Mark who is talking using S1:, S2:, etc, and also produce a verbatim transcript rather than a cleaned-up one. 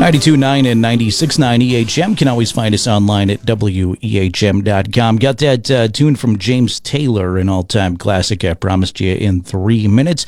S1: ninety-two point nine and ninety-six point nine E H M. Can always find us online at W E H M dot com. Got that uh, tune from James Taylor, an all-time classic. I promised you in three minutes.